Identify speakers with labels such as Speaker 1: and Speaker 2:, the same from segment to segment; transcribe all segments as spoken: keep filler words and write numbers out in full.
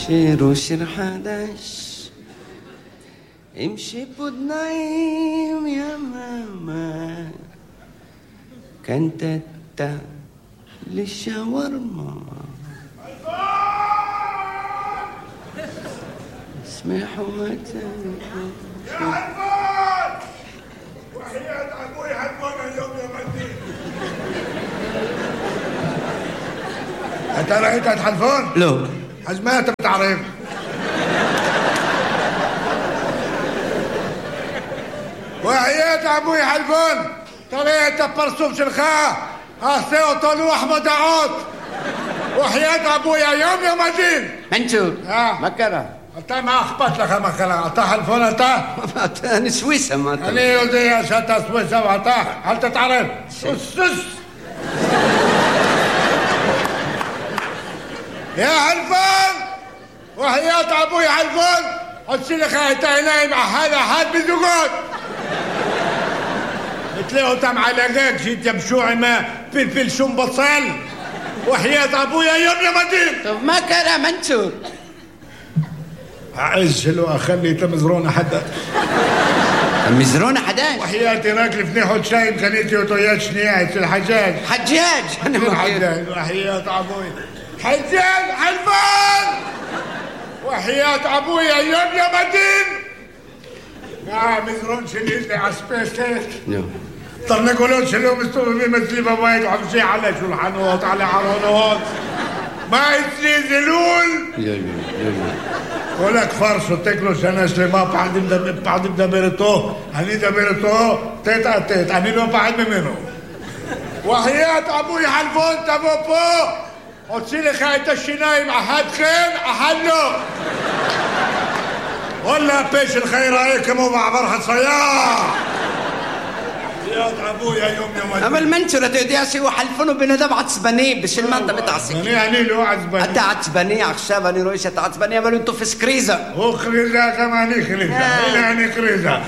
Speaker 1: شير وشير حداش امشي بدنايم يا ماما كانت تا للشاورما اسمحوا متى
Speaker 2: يا حلفان وحياة ابوي حلفان اليوم يا مدين انت رأيت حلفان؟
Speaker 1: لو
Speaker 2: حجمات بتعرف وحياة ابوي حلفان طلعت برسوم شلخاه هسه طلوع احمد عوض وحياة ابويا يوم يا مدين
Speaker 1: منشور
Speaker 2: اه
Speaker 1: مكرة
Speaker 2: انت ما اخبط لك مكرة انت حلفان انت
Speaker 1: انا سويسة ما
Speaker 2: انا يودي يا شتا سويسة وانت هل تتعرف السس يا حلفان وحياة ابوي حلفان السلخة انت نايم مع هذا حد بزقوط تلاقوا تم علاقاك جيت يمشوعي ما فلفل شم بصل وحياة ابويا يوم يا مدين
Speaker 1: طب ما كان منشور
Speaker 2: اعز لو اخلي تمزرون حدا
Speaker 1: مزرون حداش
Speaker 2: وحياتي راكل فنيحو شاي خليتي وطيات شنيعت الحجاج
Speaker 1: حجاج انا ما
Speaker 2: الحجاج وحياة ابويا حجاج حلفان وحياة ابويا يوم يا مدين نعم مزرون شنيتي عسبيستيك طرنا قولون شلو مستوى في مثلي بوايد وحمشي على شلحانوت على عرونوت ما يتنزلون ولك فرش وتاكلوا سنة سليما بعد بعد دبرتو هني دبرتو تيتا تيتا هني لو بعد منه وحياة ابوي حلفون تبوبو وتصيلي خايت الشنايم احد خيم احلو ولا بيش الخير عليكم ومع فرحة صياح يا ابويا يوم يوم
Speaker 1: اما المنشورة تودي اسي وحلفونه بندم عصباني بش المنطقة بتعصي
Speaker 2: يعني يعني له عصباني
Speaker 1: انت عصباني عشابني رويشة عصباني بل انتو في سكريزة
Speaker 2: هو خريزة كمان خريزة يعني كريزة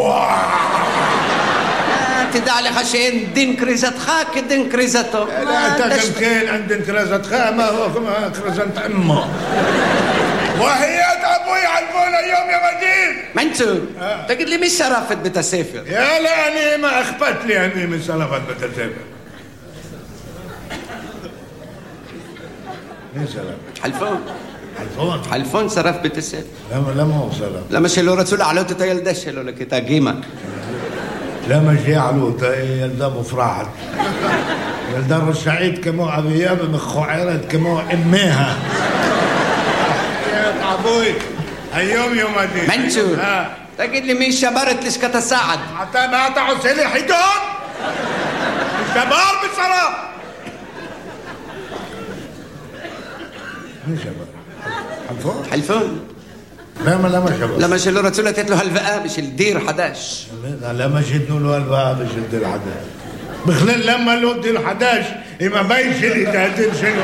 Speaker 1: انت دع لي خشين دين كريزة خاك دين كريزته
Speaker 2: لا انت كم كان عندن كريزة خا ما هو كريزة امه وحياة ابوي حلفون اليوم يا مدين
Speaker 1: منشور تقول لي مش شرفت بتسافر
Speaker 2: يا لا أنا ما أخبت لي أني من شرفت بتسافر مين شرف؟
Speaker 1: حلفون
Speaker 2: حلفون
Speaker 1: حلفون شرف بتسافر
Speaker 2: لا لا ما هو شرف
Speaker 1: لا مش اللي رسول علوت تيلدش اللي لك تاجيمك
Speaker 2: لا مش علوت يلدا مفرحت يلدا السعيد كمو أبياب مخوعرت كمو أميها يا أبوي اليوم يوم الدين
Speaker 1: منشور تقول لي مين شبرت ليش كتساعد
Speaker 2: حتى ما تعوز لي حيدون الشبار بالصلاة مين شبر حلفون
Speaker 1: حلفون
Speaker 2: لا ما لا ما شبر
Speaker 1: لما شلو رسولة تتلو هالفقا مش الدير حداش
Speaker 2: لا لا ما شدنوا له هالفقا مش الدير حداش بخلال لما له الدير حداش ما بينش اللي تهدين شنو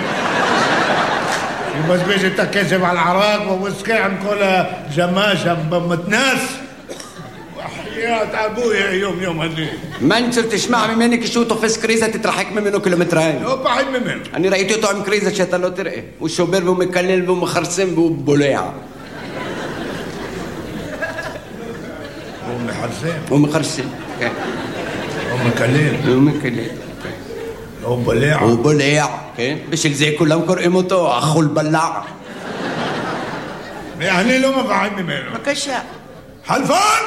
Speaker 2: بس بيجي تكسب على العراق ووسكي عم كل جماشة بمتناس وحياة ابويا يوم يوم هدي
Speaker 1: منشور تسمع منك شوطه في سكريزة تترحك منه كيلومترين
Speaker 2: هو بعد منه
Speaker 1: أنا رأيته طعم كريزة شتلو ترقي والشوبير بمكلل بمخرسم ببوليع
Speaker 2: ومخرسم
Speaker 1: ومخرسم
Speaker 2: ومكلل
Speaker 1: ومكلل
Speaker 2: وبليع
Speaker 1: وبليع بش زي كلهم كرقمتو اخو البلاع
Speaker 2: يعني لو ما بعد منه
Speaker 1: ما كشا
Speaker 2: حلفان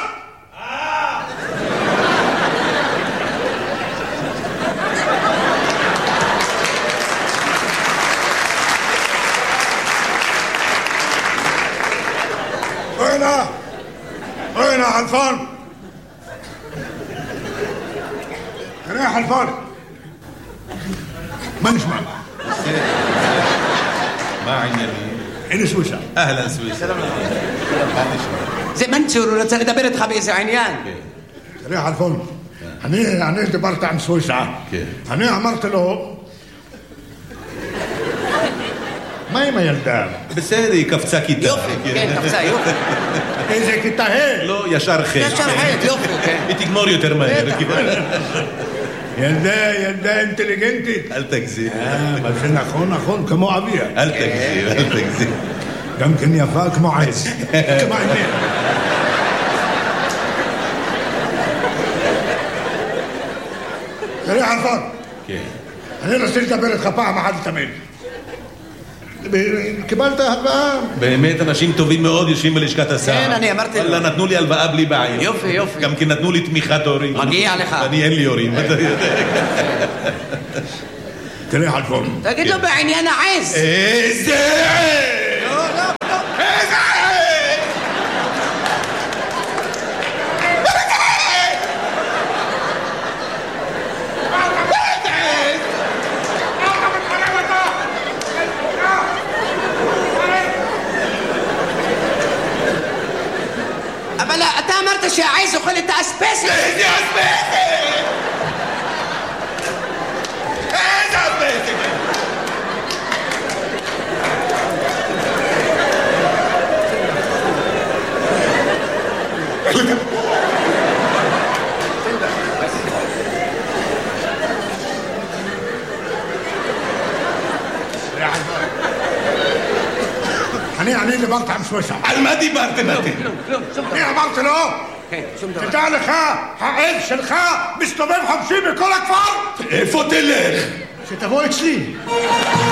Speaker 2: وينه وينه حلفان وينه حلفان ما نسمع
Speaker 3: ما عندنا
Speaker 2: هنا سويسرا
Speaker 3: اهلا سويسرا
Speaker 1: زي منشور ولا دبرت خبيث عينيان
Speaker 2: ريح الفل هني هني دبرت عن سويسرا هني عملت له ما ما يلدام
Speaker 3: بسيري كفتاكي
Speaker 1: يوفي كين كفتا يوفي
Speaker 2: إذا كنت هيك
Speaker 3: لو يا شرخي
Speaker 1: يا شرحيت يوفي
Speaker 3: إتيك موريو ترماني
Speaker 2: يلدا يلدا انتليجنتي
Speaker 3: هل تكذب
Speaker 2: اه بس اخون اخون كمو ابيها
Speaker 3: هل تكذب هل تكذب
Speaker 2: גם כן יפה כמו עז. כמו עניין. תראה חלפון.
Speaker 3: כן.
Speaker 2: אני רוצה לדבר איתך פעם אחת לתמיד. קיבלת הלוואה?
Speaker 3: באמת אנשים טובים מאוד יושבים בלשכת השר.
Speaker 1: כן, אני אמרתי לו.
Speaker 3: אללה, נתנו לי הלוואה בלי בעיה.
Speaker 1: יופי, יופי.
Speaker 3: גם כי נתנו לי תמיכת הורים.
Speaker 1: מגיע לך.
Speaker 3: אני אין לי הורים.
Speaker 2: תראה חלפון.
Speaker 1: תגיד לו בעניין העז.
Speaker 3: איזה עז!
Speaker 1: לא, לא, לא.
Speaker 3: איזה עז!
Speaker 1: אבל אתה אמרת שהעז אוכל את האספסת.
Speaker 3: איזה אספסת! איזה אספסת!
Speaker 2: אני, אני דיברתי עם סוויסה.
Speaker 3: על מה דיברתם אתם?
Speaker 1: כלום, כלום, שום דבר.
Speaker 2: אני אמרתי לו,
Speaker 1: כן, שום דבר.
Speaker 2: תדע לך, העז שלך מסתובב חופשי בכל הכפר.
Speaker 3: איפה תלך?
Speaker 2: שתבוא אצלי.